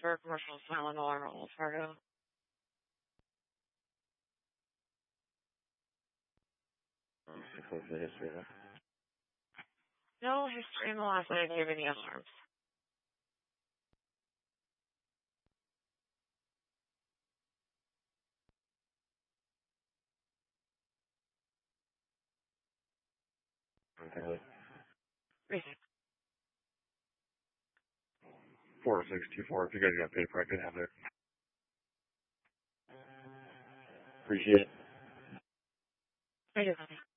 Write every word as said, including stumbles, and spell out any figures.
for a commercial silent alarm at Wells Fargo. What's the history of that? No history in the last night of any alarms. Okay. Reason. four six two four. If you guys got paid for it, I could have it. Appreciate it. I do.